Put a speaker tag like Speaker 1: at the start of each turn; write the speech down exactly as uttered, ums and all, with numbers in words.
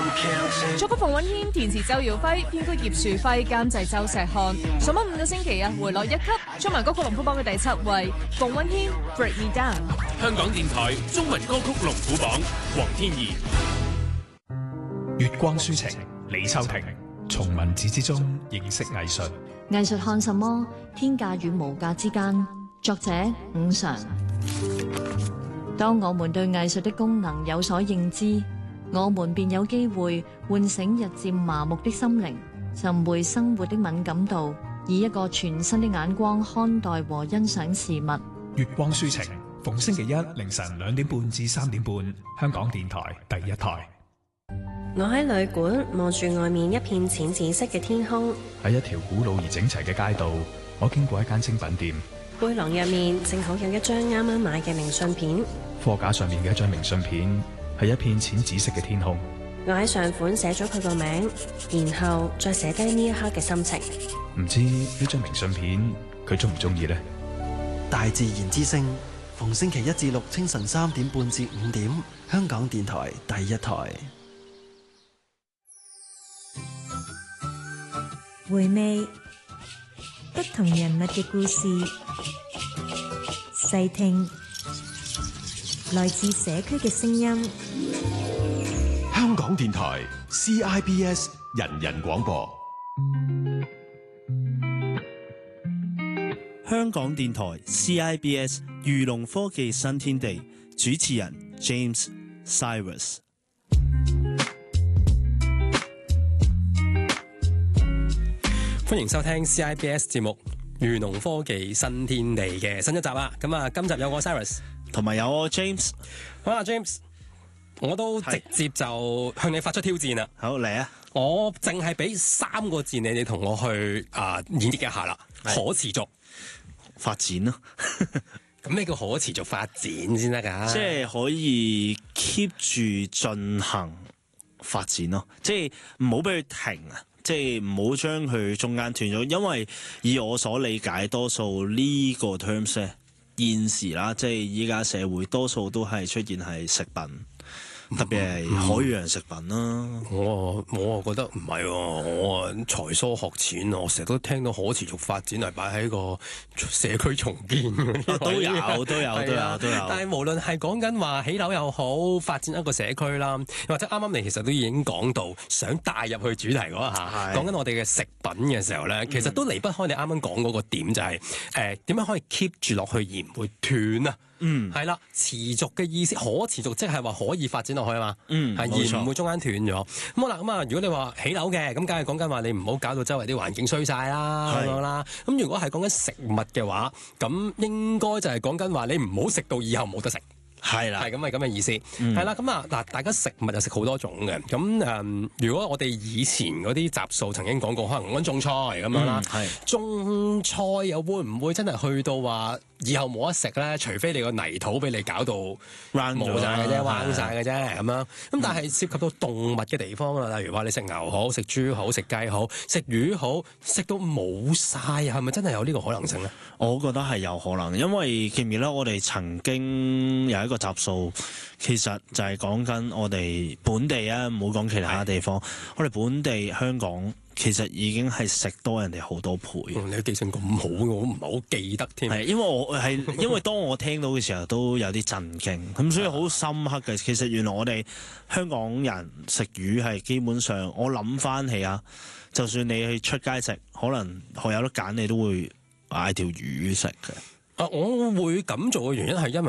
Speaker 1: 作曲馮允謙，填詞周耀輝，編曲葉樹輝，監製周石漢。上咗五個星期啊，回落一級，中文歌曲龍虎榜嘅第七位。馮允謙 Break Me Down。
Speaker 2: 香港電台中文歌曲龍虎榜，黃天怡。
Speaker 3: 月光抒情，李秋婷。從文字之中認識藝術。
Speaker 4: 藝術看什麼？天價與無價之間。作者伍常。當我們對藝術的功能有所認知，我們便有機會喚醒日漸麻木的心靈，尋回生活的敏感度，以一個全新的眼光看待和欣賞事物。
Speaker 3: 月光抒情，逢星期一凌晨兩點半至三點半，香港電台第一台。
Speaker 5: 我喺旅館望住外面一片淺紫色嘅天空，
Speaker 3: 喺一條古老而整齊嘅街道，我經過一間精品店，
Speaker 5: 背囊入面正好有一張啱啱買嘅明信片，
Speaker 3: 貨架上面嘅一張明信片係一片淺紫色嘅天空。
Speaker 5: 我喺上款寫咗佢個名，然後再寫低呢一刻嘅心情。
Speaker 3: 唔知呢張明信片佢中唔中意呢？
Speaker 6: 大自然之聲，逢星期一至六清晨三點半至五點，香港電台第一台。
Speaker 7: 回味不同人物嘅故事，細聽來自社區嘅聲音。
Speaker 8: 香港電台 C I B S 人人廣播，
Speaker 9: 香港電台 C I B S 漁農科技新天地，主持人 James Cyrus。
Speaker 10: 歡迎收聽 C I B S 節目《漁農科技新天地》嘅新一集啦！咁啊，今集有我 Cyrus
Speaker 9: 同埋有我 James。
Speaker 10: 好啊 ，James，我都直接就向你發出挑戰啦！
Speaker 9: 好嚟啊！
Speaker 10: 我淨係俾三個字你，你同我去啊、呃、演繹一下啦。可持續
Speaker 9: 發展咯，
Speaker 10: 咁咩叫可持續發展先得㗎？
Speaker 9: 即係可以 keep 住進行發展咯，即係唔好俾佢停啊！即係唔好將佢中間斷咗，因為以我所理解，多數呢個 terms 咧，現時啦，即係依家社會多數都係出現係食品。特別係海洋食品啦、嗯嗯，
Speaker 10: 我我啊覺得唔係喎，我啊才疏學淺，我成日都聽到可持續發展係擺喺個社區重建、
Speaker 9: 啊、都有都有都有都有。
Speaker 10: 但係無論係講緊話起樓又好，發展一個社區啦，或者啱啱你其實都已經講到想帶入去主題嗰一下，講緊我哋嘅食品嘅時候咧，其實都離不開你啱啱講嗰個點，就係誒點樣可以 keep 住落去而唔會斷啊！嗯，係啦，持續嘅意思，可持續即係話可以發展落去啊嘛，嗯，係而唔會中間斷咗。咁好啦，咁啊，如果你話起樓嘅，咁梗係講緊話你唔好搞到周圍啲環境衰晒啦，咁樣啦。咁如果係講緊食物嘅話，咁應該就係講緊話你唔好食到以後冇得食。係啦，係咁係咁嘅意思，係、嗯、啦，咁啊嗱，大家食物就食好多種嘅，咁誒、嗯，如果我哋以前嗰啲集數曾經講過，可能講種菜咁樣啦，係、嗯、種菜又會唔會真係去到話以後冇得食咧？除非你個泥土俾你搞到冇晒嘅啫，彎晒嘅啫咁樣。咁但係涉及到動物嘅地方啦，例如話你食牛好、食豬好、食雞好、食魚好，食到冇晒，係咪真係有呢個可能性咧？
Speaker 9: 我覺得係有可能，因為記唔記得我哋曾經有一個集數，其實就係講緊我哋本地啊，唔好講其他地方，我哋本地香港其實已經係食多人哋好多倍。
Speaker 10: 嗯、你記性咁好，我唔係好記得添。
Speaker 9: 係因為我係因為當我聽到嘅時候都有啲震驚，咁所以好深刻嘅。其實原來我哋香港人食魚係基本上，我諗翻起啊，就算你去出街食，可能我有得揀，你都會嗌條魚食嘅。
Speaker 10: 啊，我會咁做嘅原因係因為